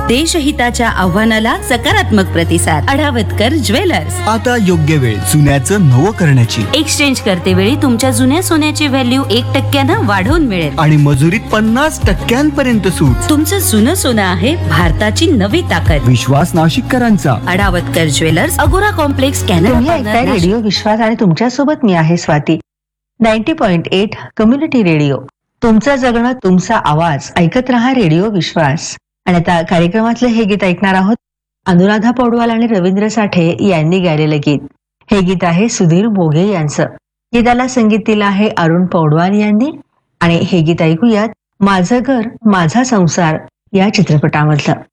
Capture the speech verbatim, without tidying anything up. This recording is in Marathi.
देशहिताच्या आव्हानाला सकारात्मक प्रतिसाद. अडावतकर ज्वेलर्स. आता योग्य वेळ सोन्याचं नवं करण्याची. एक्सचेंज करते वेळी तुमच्या जुन्या सोन्याची व्हॅल्यू एक टक्क्यानं वाढवून मिळेल आणि मजुरीत पन्नास टक्क्यांपर्यंत सूट. तुमचं जुनं सोनं आहे भारताची नवी ताकद. विश्वास नाशिककरांचा. अडावतकर ज्वेलर्स, अगोरा कॉम्प्लेक्स, तुम्ही कॅनरा. ऐकताय रेडिओ विश्वास आणि तुमच्यासोबत मी आहे Swati. Ninety point eight community radio. तुमचं जगणं तुमचा आवाज. ऐकत रहा रेडिओ विश्वास. आणि आता कार्यक्रमातलं हे गीत ऐकणार आहोत. अनुराधा पौडवाल आणि रवींद्र साठे यांनी गायलेलं गीत. हे गीत आहे सुधीर मोघे यांचं. गीताला संगीत दिलं आहे अरुण पौडवाल यांनी. आणि हे गीत ऐकूयात माझं घर माझा संसार या चित्रपटामधलं.